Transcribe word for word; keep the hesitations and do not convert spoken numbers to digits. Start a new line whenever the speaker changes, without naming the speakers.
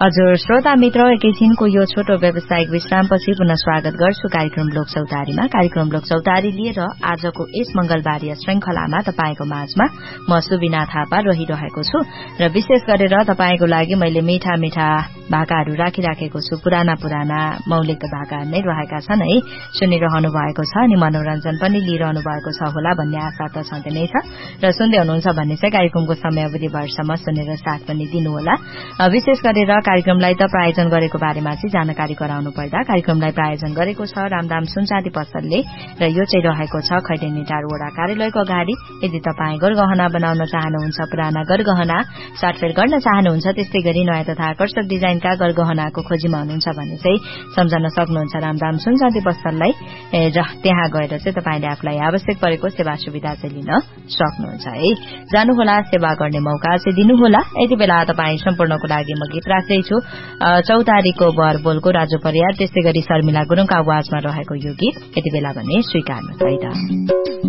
हजुर श्रोता मित्र, एकैछिनको यो छोटो व्यावसायिक विश्रामपछि पुनः स्वागत गर्छु कार्यक्रम लोकचौतारीमा। कार्यक्रम लोकचौतारी लिएर आजको यस मंगलबारीय श्रृंखलामा तपाईको माझमा म सुबिना थापा रहिरहेको छु र विशेष गरेर तपाईको लागि मैले मीठा मीठा भाकाहरू राखिराखेको छु। पुराना पुराना मौलिक भाकाहरू नै रहेका छन् है, सुनिरहनु भएको छ अनि मनोरञ्जन पनि लिइरहनु भएको छ होला भन्ने आशा त छँदै नै छ र सुन्दै हुनुहुन्छ भन्ने चाहिँ कार्यक्रमको समयावधि भरसम्म सुनेर साथ पनि दिनुहोला। विशेष गरेर कार्यक्रमलाई त प्रायोजन गरेको बारेमा चाहिँ जानकारी गराउनु पर्दा कार्यक्रमलाई प्रायोजन गरेको छ रामदाम सुनचाँदी पसलले र यो चाहिँ रहेको छ खैरेनीटार वडा कार्यालयको अगाडि। यदि तपाईँ गरगहना बनाउन चाहनुहुन्छ, पुराना गरगहना साटफेर गर्न चाहनुहुन्छ, त्यस्तै गरी नयाँ तथा आकर्षक डिजाइनका गरगहनाको खोजीमा हुनुहुन्छ भने चाहिँ सम्झन सक्नुहुन्छ रामदाम सुनचाँदी पसललाई र त्यहाँ गएर चाहिँ तपाईले आफूलाई आवश्यक परेको सेवा सुविधा चाहिँ लिन सक्नुहुन्छ है। जानुहोला, सेवा गर्ने मौका चाहिँ दिनुहोला। यति बेला तपाईँ सम्पूर्णको लागि म गीत राख्दैछु। चौतारीको बर बोलको राजु परियार, त्यस्तै गरी शर्मिला गुरुङका आवाजमा रहेको यो गीत यति बेला भने स्वीकार्नु है त।